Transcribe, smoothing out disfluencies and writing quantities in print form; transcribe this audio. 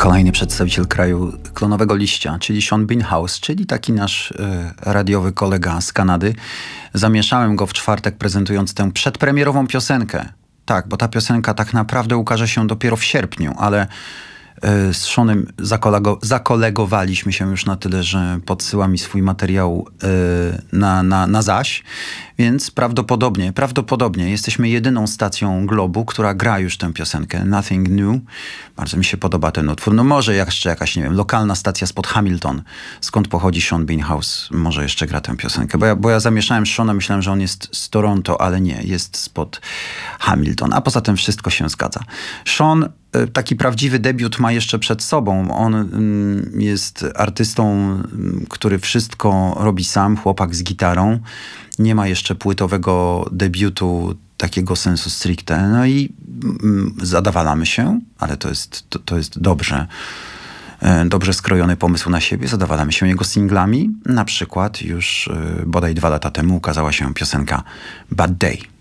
Kolejny przedstawiciel kraju klonowego liścia, czyli Sean Bean House, czyli taki nasz radiowy kolega z Kanady. Zamieszałem go w czwartek, prezentując tę przedpremierową piosenkę. Tak, bo ta piosenka tak naprawdę ukaże się dopiero w sierpniu, ale z Seanem zakolegowaliśmy się już na tyle, że podsyła mi swój materiał na zaś, więc prawdopodobnie jesteśmy jedyną stacją Globu, która gra już tę piosenkę Nothing New. Bardzo mi się podoba ten utwór. No może jeszcze jakaś, nie wiem, lokalna stacja spod Hamilton, skąd pochodzi Sean Bean House, może jeszcze gra tę piosenkę, bo ja zamieszałem z Seanem, myślałem, że on jest z Toronto, ale nie, jest spod Hamilton, a poza tym wszystko się zgadza. Sean taki prawdziwy debiut ma jeszcze przed sobą. On jest artystą, który wszystko robi sam, chłopak z gitarą. Nie ma jeszcze płytowego debiutu takiego sensu stricte. No i zadawalamy się, ale to jest dobrze skrojony pomysł na siebie. Zadawalamy się jego singlami. Na przykład już bodaj 2 lata temu ukazała się piosenka Bad Day.